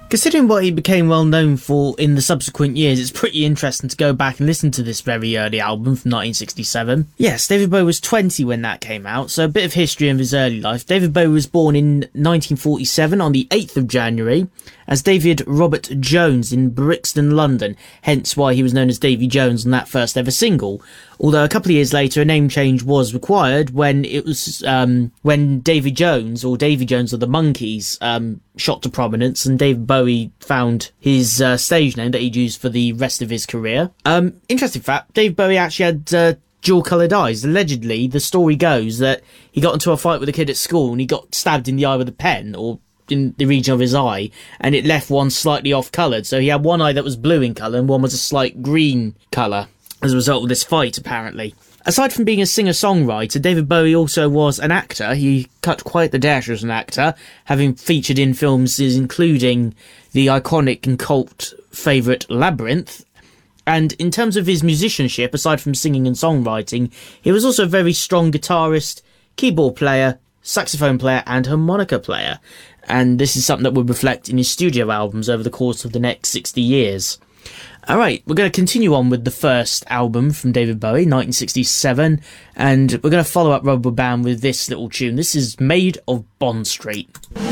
Considering what he became well known for in the subsequent years, it's pretty interesting to go back and listen to this very early album from 1967. Yes, David Bowie was 20 when that came out, so a bit of history of his early life. David Bowie was born in 1947 on the 8th of January as David Robert Jones in Brixton, London, hence why he was known as Davy Jones on that first ever single. Although a couple of years later a name change was required when it was when Davy Jones or the Monkees shot to prominence, and David Bowie found his stage name that he'd used for the rest of his career. Interesting fact, David Bowie actually had dual-coloured eyes. Allegedly, the story goes that he got into a fight with a kid at school and he got stabbed in the eye with a pen, or in the region of his eye, and it left one slightly off-coloured. So he had one eye that was blue in colour and one was a slight green colour as a result of this fight, apparently. Aside from being a singer-songwriter, David Bowie also was an actor. He cut quite the dash as an actor, having featured in films including the iconic and cult favourite Labyrinth. And in terms of his musicianship, aside from singing and songwriting, he was also a very strong guitarist, keyboard player, saxophone player and harmonica player. And this is something that would reflect in his studio albums over the course of the next 60 years. Alright, we're going to continue on with the first album from David Bowie, 1967, and we're going to follow up Rubber Band with this little tune. This is Maid of Bond Street.